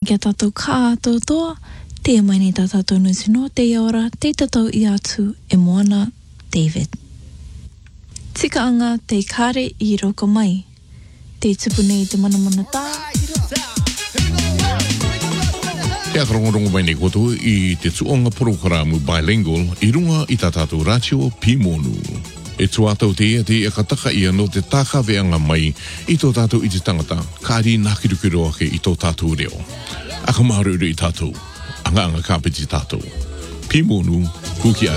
kia tātou ka toa, te mai ni tātou nusino, te ora, te tātou I atu e Moana David. Tika anga te kare I roko mai, te tupu nei te manamana tā. Te akarongorongo mai nei koto I te tuonga programu bilingual I runga I tātou ratio Pimonu. E tuatau te ia kataka ia no te tākaweanga mai I tō tātou I te tangata, kāri nākirukiru ake I tō tātou reo. Aka maururu I tātou, anga kāpiti tātou. Pimonu, kuki atu.